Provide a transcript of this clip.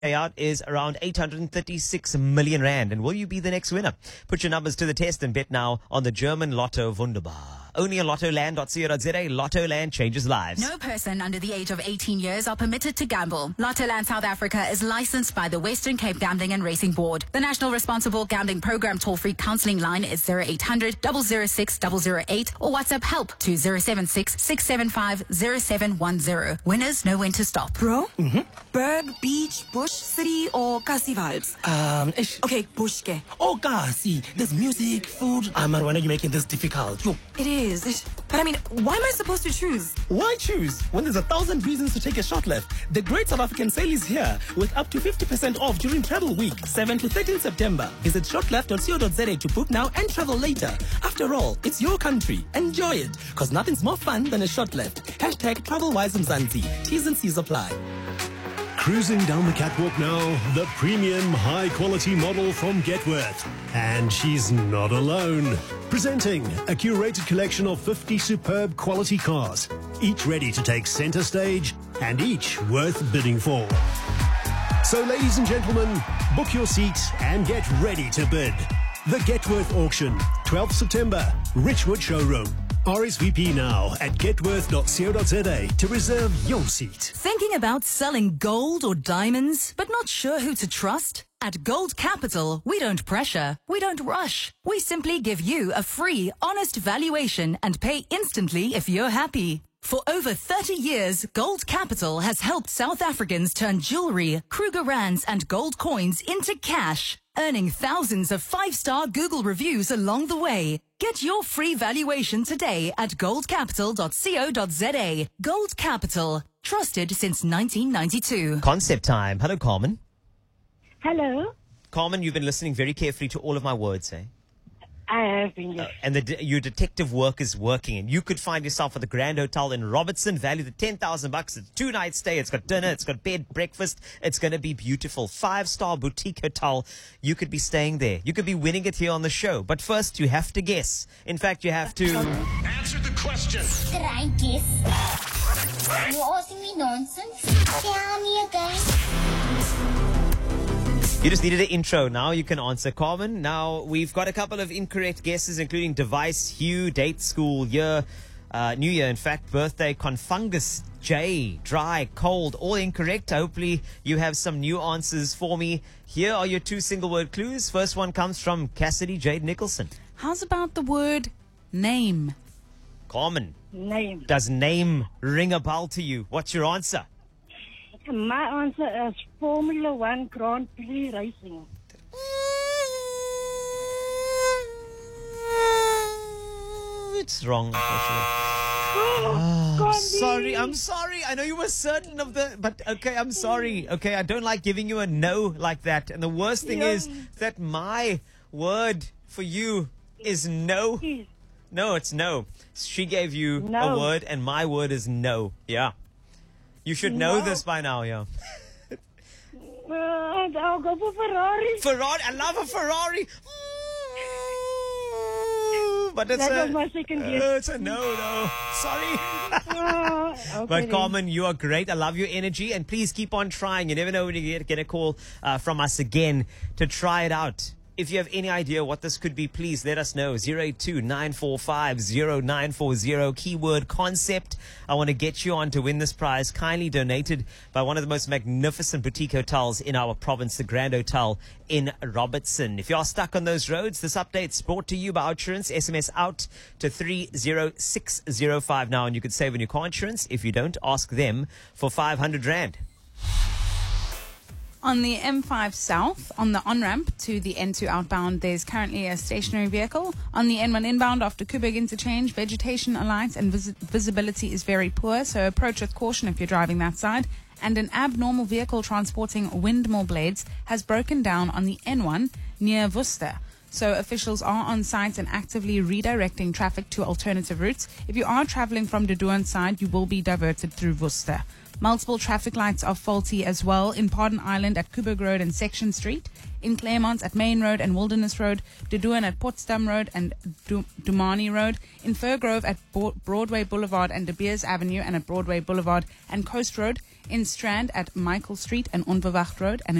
payout is around 836 million rand. And will you be the next winner? Put your numbers to the test and bet now on the German Lotto Wunderbar. Only on lottoland.co.za. Lottoland changes lives. No person under the age of 18 years are permitted to gamble. Lottoland South Africa is licensed by the Western Cape Gambling and Racing Board. The National Responsible Gambling Program toll-free counselling line is 0800 006 008 or WhatsApp help to 076 675 0710. Winners know when to stop. Bro? Berg, beach, bush, city or Kasi vibes? Okay, bushke. Oh, Kasi, there's music, food. Amar, why are you making this difficult? Yo, It is. But I mean, why am I supposed to choose? why choose when there's 1,000 reasons to take a short left? The Great South African Sale is here with up to 50% off during Travel Week, 7 to 13 September. Visit shortleft.co.za to book now and travel later. After all, it's your country. Enjoy it, because nothing's more fun than a short left. Hashtag TravelWise Mzansi. T's and C's apply. Cruising down the catwalk now, the premium high-quality model from Getworth. And she's not alone. Presenting a curated collection of 50 superb quality cars, each ready to take center stage and each worth bidding for. So, ladies and gentlemen, book your seat and get ready to bid. The Getworth Auction, 12th September, Richwood Showroom. RSVP now at getworth.co.za to reserve your seat. Thinking about selling gold or diamonds, but not sure who to trust? At Gold Capital, we don't pressure, we don't rush. We simply give you a free, honest valuation and pay instantly if you're happy. For over 30 years, Gold Capital has helped South Africans turn jewelry, Kruger Rands and gold coins into cash, earning thousands of 5-star Google reviews along the way. Get your free valuation today at goldcapital.co.za. Gold Capital, trusted since 1992. Concept time. Hello, Carmen. Hello. Carmen, you've been listening very carefully to all of my words, eh? I have been, yes. And your detective work is working. And you could find yourself at the Grand Hotel in Robertson, valued at $10,000. It's 2-night stay. It's got dinner. It's got bed, breakfast. It's going to be beautiful. 5-star boutique hotel. You could be staying there. You could be winning it here on the show. But first, you have to guess. In fact, you have to Answer the question. Did I guess? You're asking me nonsense? Tell me again. You just needed an intro. Now you can answer, Carmen. Now, we've got a couple of incorrect guesses, including device, hue, date, school, year, new year, in fact, birthday, confungus, J, dry, cold, all incorrect. Hopefully, you have some new answers for me. Here are your 2 single-word clues. First one comes from Cassidy Jade Nicholson. How's about the word name? Carmen, Name. does name ring a bell to you? What's your answer? My answer is Formula One Grand Prix Racing. It's wrong, unfortunately. I'm sorry. I know you were certain of but okay, I'm sorry. Okay, I don't like giving you a no like that. And the worst thing is that my word for you is no. No, it's no. She gave you a word and my word is no. Yeah. You should know this by now, yeah. I'll go for Ferrari. Ferrari, I love a Ferrari. But it's That was my second guess. It's a no. Sorry. Okay, But Carmen, you are great. I love your energy, and please keep on trying. You never know when you get a call from us again to try it out. If you have any idea what this could be, please let us know. 082-945-0940. Keyword concept. I want to get you on to win this prize. Kindly donated by one of the most magnificent boutique hotels in our province, the Grand Hotel in Robertson. If you are stuck on those roads, this update's brought to you by Outsurance. SMS out to 30605 now, and you could save on your car insurance. If you don't, ask them for 500 Rand. On the M5 South, on the on-ramp to the N2 outbound, there's currently a stationary vehicle. On the N1 inbound after Kuberg interchange, vegetation alight and visibility is very poor, so approach with caution if you're driving that side. And an abnormal vehicle transporting windmill blades has broken down on the N1 near Worcester. So officials are on site and actively redirecting traffic to alternative routes. If you are traveling from the Douan side, you will be diverted through Worcester. Multiple traffic lights are faulty as well in Pardon Island at Kuberg Road and Section Street, in Claremont at Main Road and Wilderness Road, Douan at Potsdam Road and Dumani Road, in Fir Grove at Broadway Boulevard and De Beers Avenue and at Broadway Boulevard, and Coast Road in Strand at Michael Street and Onverwacht Road, and